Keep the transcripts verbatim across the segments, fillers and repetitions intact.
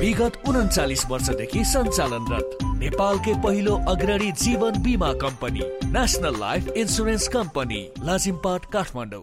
विगत उन्चालिस वर्षदेखि सञ्चालनरत नेपालकै पहिलो अग्रणी जीवन बीमा company national life insurance company Lazimpat Kathmandu.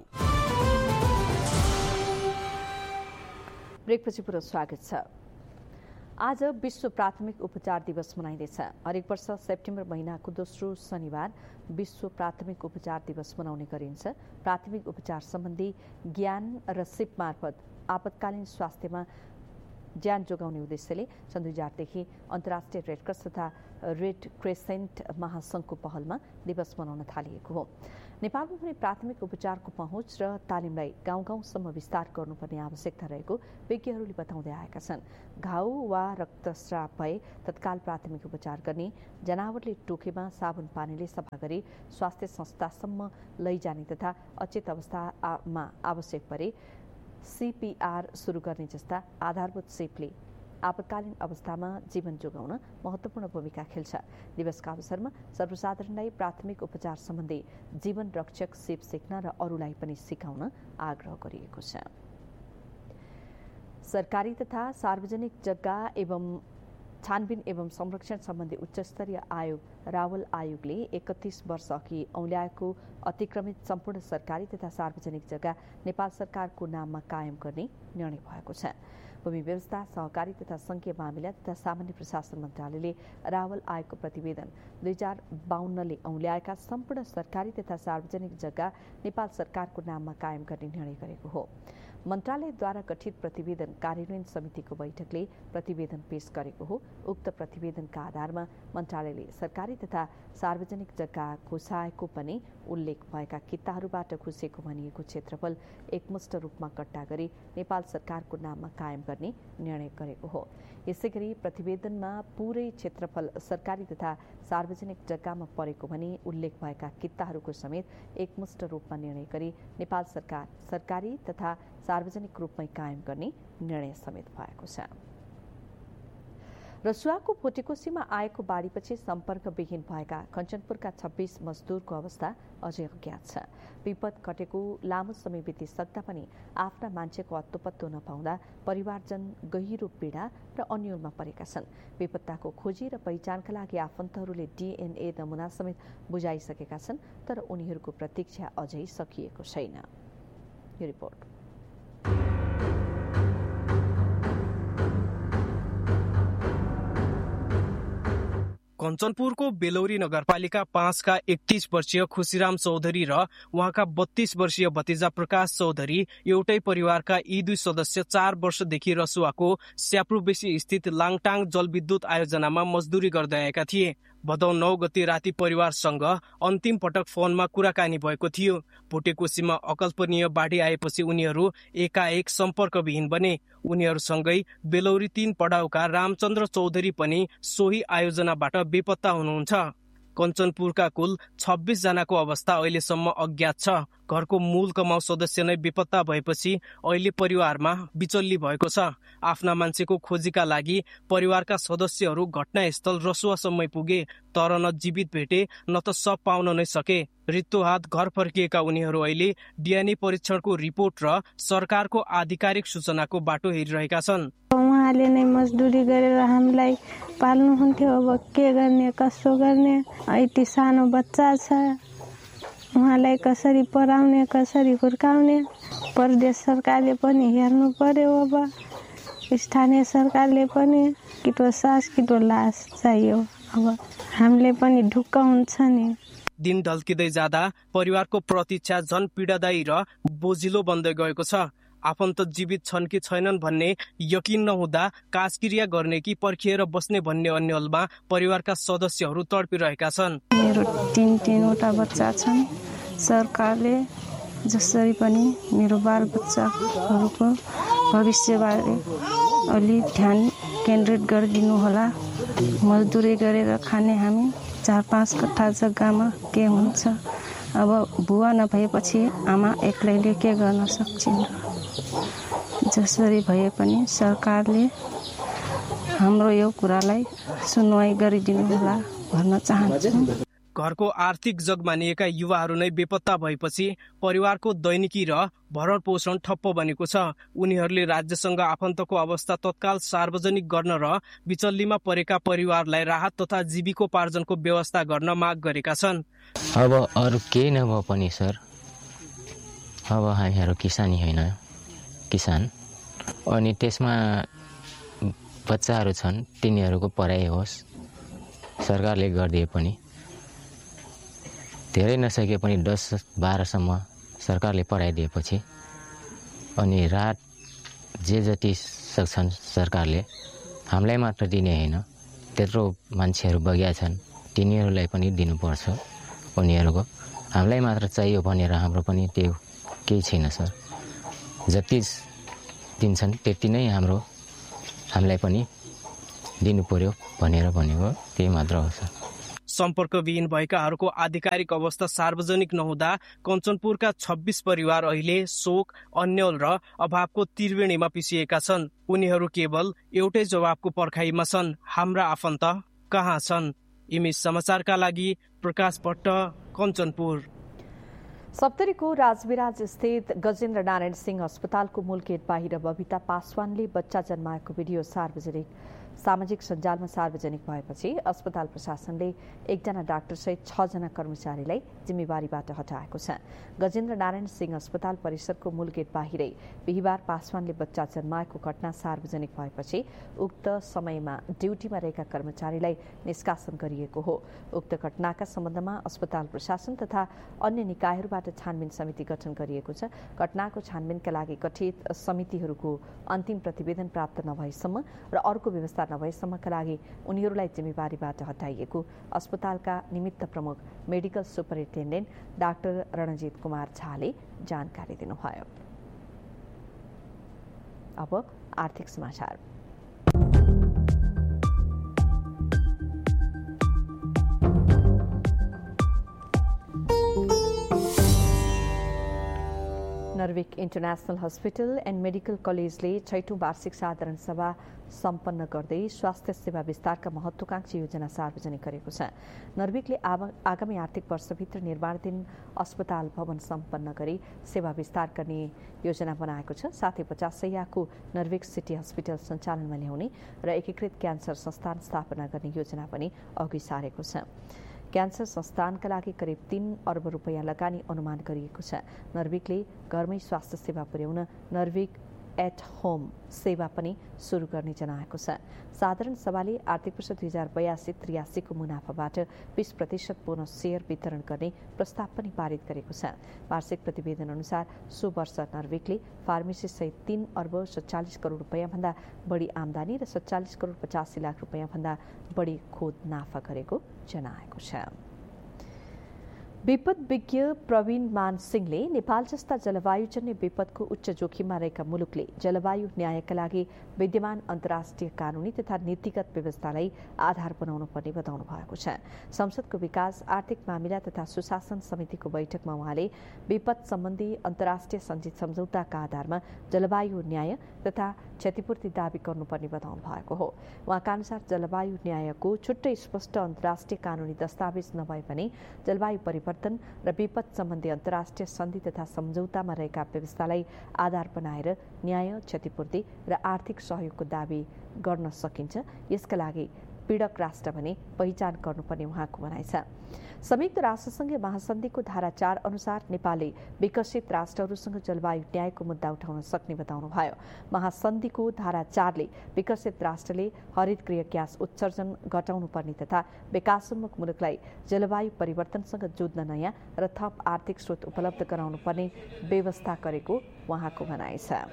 ब्रेकपछि पुनः स्वागत छ। आज विश्व प्राथमिक उपचार दिवस मनाइँदैछ। हरेक वर्ष सेप्टेम्बर महिनाको दोस्रो शनिबार विश्व प्राथमिक उपचार दिवस मनाउने गरिन्छ। प्राथमिक उपचार सम्बन्धी ज्ञान र सिप मार्फत आपतकालीन स्वास्थ्यमा ज्यान जोगाउने उद्देश्यले सन् दुई हजारदेखि अन्तर्राष्ट्रिय रेडक्रस तथा रेड क्रेसेन्ट महासङ्घको पहलमा दिवस मनाउन थालिएको हो। नेपालमा पनि प्राथमिक उपचारको पहुँच र तालिमलाई गाउँ गाउँसम्म विस्तार गर्नुपर्ने आवश्यकता रहेको विज्ञहरूले बताउँदै आएका छन्। घाउ वा रक्तस्राव भए तत्काल प्राथमिक उपचार गर्ने, जनावरले टोकेमा साबुन पानीले सफा गरी स्वास्थ्य संस्थासम्म लैजाने तथा अचेत अवस्थामा आवश्यक परे सीपीआर सुरु गर्ने जस्ता आधारभूत सिपले आपतकालीन अवस्थामा जीवन जोगाउन महत्त्वपूर्ण भूमिका खेल्छ। दिवसका अवसरमा सर्वसाधारणलाई प्राथमिक उपचार सम्बन्धी जीवन रक्षक सिप सिक्न र अरूलाई पनि सिकाउन आग्रह गरिएको छ। सरकारी तथा सार्वजनिक जग्गा एवं छानबिन एवं संरक्षण सम्बन्धी उच्चस्तरीय आयोग रावल आयोगले एकतीस वर्ष अघि औल्याएको अतिक्रमित सम्पूर्ण सरकारी तथा सार्वजनिक जग्गा नेपाल सरकारको नाममा कायम गर्ने निर्णय भएको छ। भूमि व्यवस्था, सहकारी तथा संघीय मामिला तथा सामान्य प्रशासन मन्त्रालयले रावल आयोगको प्रतिवेदन दुई हजार बाहन्नले औल्याएका सम्पूर्ण सरकारी तथा सार्वजनिक जग्गा नेपाल सरकारको नाममा कायम गर्ने निर्णय गरेको हो। मन्त्रालयद्वारा गठित प्रतिवेदन कार्यान्वयन समितिको बैठकले प्रतिवेदन पेश गरेको हो। उक्त प्रतिवेदनका आधारमा मन्त्रालयले सरकारी तथा सार्वजनिक जग्गा घुसाएको पनि उल्लेख भएका किताहरूबाट घुसेको भनिएको क्षेत्रफल एकमुष्ट रूपमा कट्टा गरी नेपाल सरकारको नाममा कायम गर्ने निर्णय गरेको हो। यसैगरी प्रतिवेदनमा पूरै क्षेत्रफल सरकारी तथा सार्वजनिक जग्गामा परेको भनी उल्लेख भएका किताहरूको समेत एकमुष्ट रूपमा निर्णय गरी नेपाल सरकार सरकारी तथा सार्वजनिक रूपमै कायम गर्ने निर्णय समेत भएको छ। रसुवाको भोटेकोसीमा आएको बाढीपछि सम्पर्कविहीन भएका कञ्चनपुरका छब्बीस मजदूरको अवस्था अझै अज्ञात छ। विपद कटेको लामो समय बितिसक्दा पनि आफ्ना मान्छेको अत्तोपत्तो नपाउँदा परिवारजन गहिरो पीडा र अन्योलमा परेका छन्। बेपत्ताको खोजी र पहिचानका लागि आफन्तहरूले डीएनए नमुना समेत बुझाइसकेका छन्, तर उनीहरूको प्रतीक्षा अझै सकिएको छैन। यो रिपोर्ट। कञ्चनपुरको बेलौरी नगरपालिका पाँचका एकतीस वर्षीय खुशीराम चौधरी र उहाँका बत्तीस वर्षीय भतिजा प्रकाश चौधरी एउटै परिवारका यी दुई सदस्य चार वर्षदेखि रसुवाको स्याप्रुबेसी स्थित लाङटाङ जलविद्युत आयोजनामा मजदुरी गर्दै आएका थिए। भदौ नौ गते राति परिवारसँग अन्तिम पटक फोनमा कुराकानी भएको थियो। भोटेकोसीमा अकल्पनीय बाढी आएपछि उनीहरू एकाएक सम्पर्कविहीन बने। उनीहरूसँगै बेलौरी तीन पडाउका रामचन्द्र चौधरी पनि सोही आयोजनाबाट बेपत्ता हुनुहुन्छ। कञ्चनपुरका कुल छब्बीस जनाको अवस्था अहिलेसम्म अज्ञात छ। घरको मूल कमाउ सदस्य नै बेपत्ता भएपछि अहिले परिवारमा बिचल्ली भएको छ। आफ्ना मान्छेको खोजीका लागि परिवारका सदस्यहरू घटनास्थल रसुवासम्मै पुगे, तर न जीवित भेटे न त शव पाउन नै सके। रित्तो हात घर फर्किएका उनीहरू अहिले डीएनए परीक्षणको रिपोर्ट र सरकारको आधिकारिक सूचनाको बाटो हेरिरहेका छन्। उहाँले नै मजदुरी गरेर हामीलाई पाल्नुहुन्थ्यो, अब के गर्ने कसो गर्ने। यति सानो बच्चा छ, उहाँलाई कसरी पढाउने कसरी हुर्काउने। प्रदेश सरकारले पनि हेर्नु पर्यो, अब स्थानीय सरकारले पनि किटो सास किटो लास चाहियो। अब हामीले पनि ढुक्क हुन्छ नि। दिन ढल्किँदै जाँदा परिवारको प्रतीक्षा झन पीडादायी र बोझिलो बन्दै गएको छ। आफन्त जीवित छन् कि छैनन् भन्ने यकिन नहुँदा काजक्रिया गर्ने कि पर्खिएर बस्ने भन्ने अन्यलमा परिवारका सदस्यहरू तडपिरहेका छन्। मेरो तीन तीनवटा बच्चा छन्। सरकारले जसरी पनि मेरो बाल बच्चाहरूको भविष्यबारे अलि ध्यान केन्द्रित गरिदिनु होला। मजदुरी गरेर खाने हामी चार पाँच कट्ठा जग्गामा के हुन्छ। अब बुवा नभएपछि आमा एक्लैले के गर्न सक्छिन्। जसरी भए पनि सरकारले हाम्रो यो कुरालाई सुनवाई गरिदिनु होला भन्न चाहन्छु। घरको आर्थिक जग मानिएका युवाहरू नै बेपत्ता भएपछि परिवारको दैनिकी र भरण पोषण ठप्प बनेको छ। उनीहरूले राज्यसँग आफन्तको अवस्था तत्काल सार्वजनिक गर्न र बिचल्लीमा परेका परिवारलाई राहत तथा जीविकोपार्जनको व्यवस्था गर्न माग गरेका छन्। अब अरू केही नभए पनि सर, अब हामीहरू किसानी होइन, किसान, अनि त्यसमा बच्चाहरू छन्, तिनीहरूको पढाइ होस्, सरकारले गरिदिए पनि, धेरै नसके पनि दस बाह्रसम्म सरकारले पढाइदिएपछि अनि रात जे जति सक्छन् सरकारले हामीलाई मात्र दिने होइन, त्यत्रो मान्छेहरू बगिया छन् तिनीहरूलाई पनि दिनुपर्छ। उनीहरूको हामीलाई मात्र चाहियो भनेर हाम्रो पनि त्यो केही छैन सर। जति दिन्छन् त्यति नै हाम्रो हामीलाई पनि दिनु पर्यो भनेर भनेको त्यही मात्र हो सर। सम्पर्कविहीन भएकाहरूको आधिकारिक अवस्था सार्वजनिक नहुँदा कञ्चनपुरका छब्बीस परिवार अहिले शोक, अन्यल र अभावको त्रिवेणीमा पिसिएका छन्। उनीहरू केवल एउटै जवाबको पर्खाइमा छन्, हाम्रा आफन्त कहाँ छन्? इमेज समाचारका लागि प्रकाश भट्ट, कञ्चनपुर। सप्तरीको राजविराज स्थित गजेन्द्र नारायण सिंह अस्पतालको मूल गेट बाहिर बबिता पासवानले बच्चा जन्माएको भिडियो सार्वजनिक सामाजिक सञ्जालमा सार्वजनिक भएपछि अस्पताल प्रशासनले एकजना डाक्टर सहित छजना कर्मचारीलाई जिम्मेवारीबाट हटाएको छ। गजेन्द्र नारायण सिंह अस्पताल परिसरको मूल गेट बाहिरै बिहिबार पासवानले बच्चा जन्माएको घटना सार्वजनिक भएपछि उक्त समयमा ड्युटीमा रहेका कर्मचारीलाई निष्कासन गरिएको हो। उक्त घटनाका सम्बन्धमा अस्पताल प्रशासन तथा अन्य निकायहरूबाट छानबिन समिति गठन गरिएको छ। घटनाको छानबिनका लागि गठित समितिहरूको अन्तिम प्रतिवेदन प्राप्त नभएसम्म र अर्को व्यवस्था नभएसम्मका लागि उनीहरूलाई जिम्मेवारीबाट हटाइएको अस्पतालका निमित्त प्रमुख medical superintendent doctor Ranjit Kumar झाले जानकारी दिनुभयो। अब आर्थिक समाचार। नर्विक इन्टरनेशनल हस्पिटल एन्ड मेडिकल कलेजले छैटौं वार्षिक साधारण सभा सम्पन्न गर्दै स्वास्थ्य सेवा विस्तारका महत्वाकांक्षी योजना सार्वजनिक गरेको छ। नर्विकले आगामी आर्थिक वर्षभित्र निर्माणाधीन अस्पताल भवन सम्पन्न गरी सेवा विस्तार गर्ने योजना बनाएको छ। साथै पचास सयको नर्विक सिटी हस्पिटल सञ्चालनमा ल्याउने र एकीकृत क्यान्सर संस्थान स्थापना गर्ने योजना पनि अघि सारेको छ। क्यान्सर संस्थानका लागि करिब तीन अर्ब रुपियाँ लगानी अनुमान गरिएको छ। नर्विकले घरमै स्वास्थ्य सेवा पुर्याउन नर्विक एट होम सेवा पनि सुरु गर्ने जनाएको छ। साधारण सभाले आर्थिक वर्ष दुई हजार बयासी त्रियासीको मुनाफाबाट बीस प्रतिशत बोनस सेयर वितरण गर्ने प्रस्ताव पनि पारित गरेको छ। वार्षिक प्रतिवेदन अनुसार सो वर्ष नर्विकले फार्मेसी सहित तीन अर्ब सत्तालिस करोड रुपियाँभन्दा बढी आमदानी र सत्तालिस करोड पचासी लाख रुपियाँभन्दा बढी खोद नाफा गरेको जनाएको छ। विपद विज्ञ प्रवीण मान सिंहले नेपाल जस्ता जलवायुजन्य विपदको उच्च जोखिममा रहेका मुलुकले जलवायु न्यायका लागि विद्यमान अन्तर्राष्ट्रिय कानूनी तथा नीतिगत व्यवस्थालाई आधार बनाउनु पर्ने बताउनु भएको छ। संसदको विकास आर्थिक मामिला तथा सुशासन समितिको बैठकमा उहाँले विपद सम्बन्धी अन्तर्राष्ट्रिय सञ्चित सम्झौताका आधारमा जलवायु न्याय तथा क्षतिपूर्ति दावी गर्नुपर्ने बताउनु भएको हो। उहाँका अनुसार जलवायु न्यायको छुट्टै स्पष्ट अन्तर्राष्ट्रिय कानूनी दस्तावेज नभए पनि जलवायु परिवर्तन र विपद सम्बन्धी अन्तर्राष्ट्रिय सन्धि तथा सम्झौतामा रहेका व्यवस्थालाई आधार बनाएर न्याय, क्षतिपूर्ति र आर्थिक सहयोगको दावी गर्न सकिन्छ। यसका लागि पीडक राष्ट्र भने पहिचान गर्नुपर्ने उहाँको भनाइ छ। संयुक्त राष्ट्रसङ्घीय महासन्धिको धारा चार अनुसार नेपालले विकसित राष्ट्रहरूसँग जलवायु न्यायको मुद्दा उठाउन सक्ने बताउनुभयो। महासन्धिको धारा चारले विकसित राष्ट्रले हरित गृह ग्यास उत्सर्जन घटाउनु पर्ने तथा विकासोन्मुख मुलुकलाई जलवायु परिवर्तनसँग जुझ्न नयाँ र थप आर्थिक स्रोत उपलब्ध गराउनु पर्ने व्यवस्था गरेको उहाँको भनाइ छ।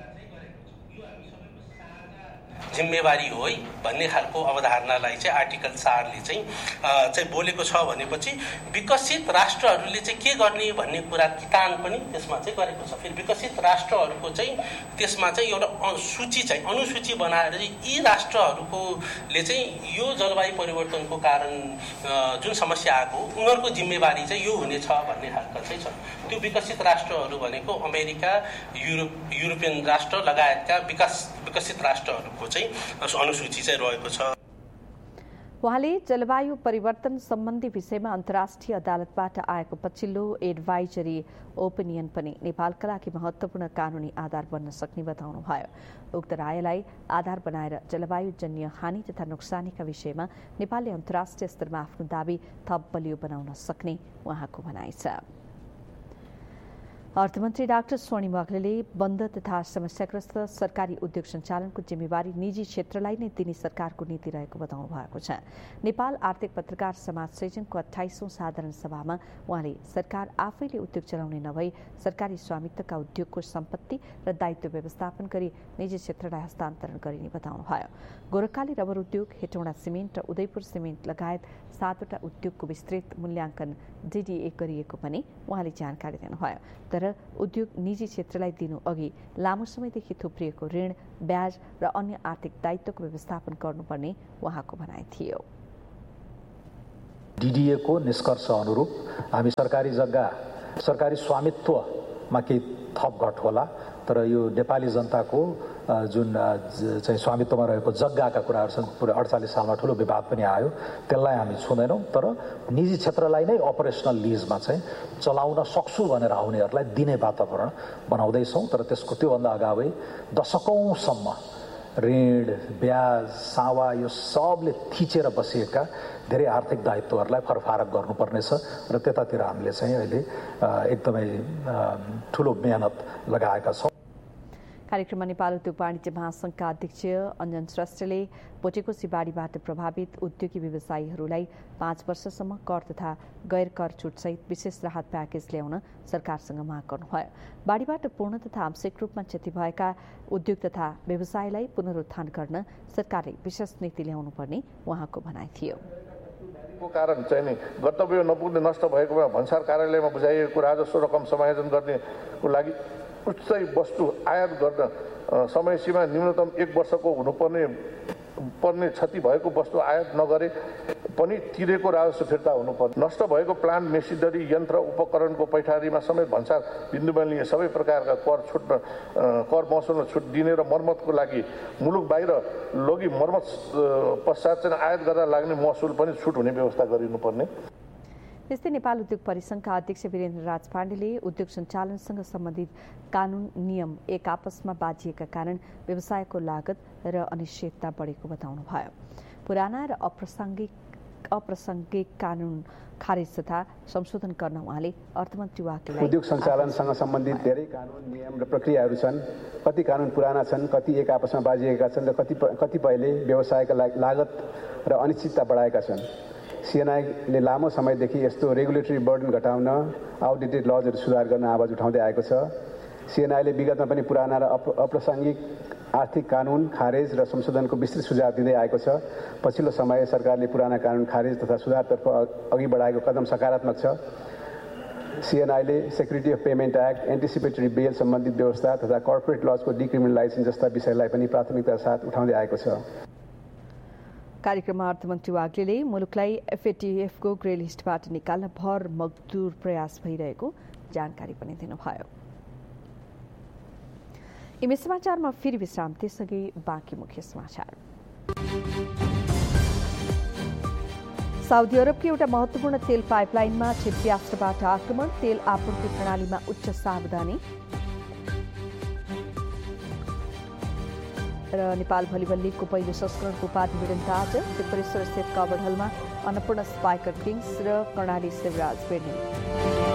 जिम्मेवारी हो है भन्ने खालको अवधारणालाई चाहिँ आर्टिकल चारले चाहिँ चाहिँ बोलेको छ भनेपछि विकसित राष्ट्रहरूले चाहिँ के गर्ने भन्ने कुरा किटान पनि त्यसमा चाहिँ गरेको छ। फेरि विकसित राष्ट्रहरूको चाहिँ त्यसमा चाहिँ एउटा सूची चाहिँ अनुसूची बनाएर यी राष्ट्रहरूकोले चाहिँ यो जलवायु परिवर्तनको कारण जुन समस्या आएको उनीहरूको जिम्मेवारी चाहिँ यो हुनेछ भन्ने खालको चाहिँ छ। त्यो विकसित राष्ट्रहरू भनेको अमेरिका, युरोप युरोपियन राष्ट्र लगायतका विकास विकसित राष्ट्रहरूको चाहिँ अनुसूची चाहिँ रहेको छ। उहाँले जलवायु परिवर्तन सम्बन्धी विषयमा अन्तर्राष्ट्रिय अदालतबाट आएको पछिल्लो एडभाइजरी ओपिनियन पनि नेपालका लागि महत्त्वपूर्ण कानूनी आधार बन्न सक्ने बताउनुभयो। उक्त रायलाई आधार बनाएर जलवायुजन्य हानि तथा नोक्सानीका विषयमा नेपालले अन्तर्राष्ट्रिय स्तरमा आफ्नो दाबी थप बलियो बनाउन सक्ने उहाँको भनाइ छ। अर्थमन्त्री डाक्टर स्वर्णिम वाग्लेले बन्द तथा समस्याग्रस्त सरकारी उद्योग सञ्चालनको जिम्मेवारी निजी क्षेत्रलाई नै दिने सरकारको नीति रहेको बताउनु भएको छ। नेपाल आर्थिक पत्रकार समाज सृजनको अठाइसौं साधारण सभामा उहाँले सरकार आफैले उद्योग चलाउने नभई सरकारी स्वामित्वका उद्योगको सम्पत्ति र दायित्व व्यवस्थापन गरी निजी क्षेत्रलाई हस्तान्तरण गरिने बताउनुभयो। गोरखाली रबर उद्योग, हेटौँडा सिमेन्ट र उदयपुर सिमेन्ट लगायत सातवटा उद्योगको विस्तृत मूल्याङ्कन डिडिए गरिएको पनि उहाँले जानकारी दिनुभयो। तर उद्योग निजी क्षेत्रलाई दिनु अघि लामो समयदेखि थुप्रिएको ऋण, ब्याज र अन्य आर्थिक दायित्वको व्यवस्थापन गर्नुपर्ने उहाँको भनाइ थियो। डिडिए को निष्कर्ष अनुरूप हामी सरकारी जग्गा, सरकारी स्वामित्वमा केही थपघट होला, तर यो नेपाली जनताको जुन चाहिँ स्वामित्वमा रहेको जग्गाका कुराहरू छन्, पुरै अडचालिस सालमा ठुलो विवाद पनि आयो, त्यसलाई हामी छुँदैनौँ। तर निजी क्षेत्रलाई नै अपरेसनल लिजमा चाहिँ चलाउन सक्छु भनेर आउनेहरूलाई दिने वातावरण बनाउँदैछौँ। तर त्यसको त्योभन्दा अगावै दशकौँसम्म ऋण, ब्याज, सावा यो सबले थिचेर बसिएका धेरै आर्थिक दायित्वहरूलाई फरफारक गर्नुपर्नेछ र त्यतातिर हामीले चाहिँ अहिले एकदमै ठुलो मेहनत लगाएका छौँ। कार्यक्रममा नेपाल उद्योग वाणिज्य महासंघका अध्यक्ष अञ्जन श्रेष्ठले पोटेकोसी बाढीबाट प्रभावित उद्योगी व्यवसायीहरूलाई पाँच वर्षसम्म कर तथा गैर कर छुटसहित विशेष राहत प्याकेज ल्याउन सरकारसँग माग गर्नुभयो। बाढीबाट पूर्ण तथा आंशिक रूपमा क्षति भएका उद्योग तथा व्यवसायलाई पुनरुत्थान गर्न सरकारले विशेष नीति ल्याउनु पर्ने उहाँको भनाइ थियो। कारण चाहिँ नि गन्तव्य नपुग्ने नष्ट भएकोमा भन्सार कार्यालयमा बुझाइएको राजस्व रकम समायोजन गर्नेको लागि उच्च वस्तु आयात गर्न समय सीमा न्यूनतम एक वर्षको हुनुपर्ने पर्ने क्षति भएको वस्तु आयात नगरे पनि तिरेको राजस्व फिर्ता हुनुपर्छ। नष्ट भएको प्लान्ट, मेसिनरी, यन्त्र, उपकरणको पैठारीमा समेत भन्सार बिन्दुमा लिए सबै प्रकारका कर छुट कर महसुलमा छुट दिने र मर्मतको लागि मुलुक बाहिर लगी मर्मत पश्चात चाहिँ आयात गर्दा लाग्ने महसुल पनि छुट हुने व्यवस्था गरिनुपर्ने। त्यस्तै नेपाल उद्योग परिसंघका अध्यक्ष वीरेन्द्र राज पाण्डेले उद्योग सञ्चालनसँग सम्बन्धित कानून नियम एक आपसमा बाजिएका कारण व्यवसायको लागत र अनिश्चितता बढेको बताउनुभयो। पुराना र अप्रासङ्गिक अप्रासङ्गिक कानून खारेज तथा संशोधन गर्न उहाँले अर्थमन्त्री वाग्लेलाई उद्योग सञ्चालनसँग सम्बन्धित धेरै कानून नियम र प्रक्रियाहरू छन्। कति कानून पुराना छन्, कति एक आपसमा बाजिएका छन् र कति कतिपयले व्यवसायका लागत र अनिश्चितता बढाएका छन्। सिएनआईले लामो समयदेखि यस्तो रेगुलेटरी बर्डन घटाउन, आउटडेटेड लजहरू सुधार गर्न आवाज उठाउँदै आएको छ। सिएनआईले विगतमा पनि पुराना र अप्रासङ्गिक आर्थिक कानून खारेज र संशोधनको विस्तृत सुझाव दिँदै आएको छ। पछिल्लो समय सरकारले पुराना कानून खारेज तथा सुधारतर्फ अघि बढाएको कदम सकारात्मक छ। सिएनआईले security of payment act, anticipatory बेल सम्बन्धित व्यवस्था तथा कर्पोरेट लजको डिक्रिमिनलाइजेसन जस्ता विषयलाई पनि प्राथमिकताका साथ उठाउँदै आएको छ। कार्यक्रममा अर्थमन्त्री वाग्लेले मुलुकलाई एफएटीएफको ग्रे लिस्टबाट निकाल्न भर मजदुर प्रयास भइरहेको जानकारी पनि दिनुभयो। इमे समाचारमा फेरि विश्राम, त्यसअघि बाँकी मुख्य समाचार। साउदी अरबको एउटा महत्त्वपूर्ण तेल पाइपलाइनमा क्षेत्रीयास्त्रबाट आक्रमण, तेल आपूर्ति प्रणालीमा उच्च सावधानी। र नेपाल भलिबल लिगको पहिलो संस्करणको उपाधि भिडन्त आज त्रिपुरेश्वर स्थित कबड हलमा अन्नपूर्ण स्पाइकर किङ्स र कर्णाली शिवराज भिड्ने।